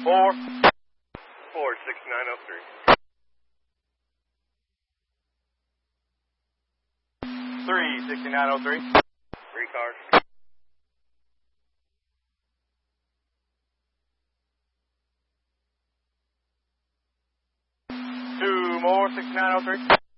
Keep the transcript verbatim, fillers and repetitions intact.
Four. Four, sixty-nine oh three. Three, sixty-nine oh three. Three cars. Two more, sixty-nine oh three.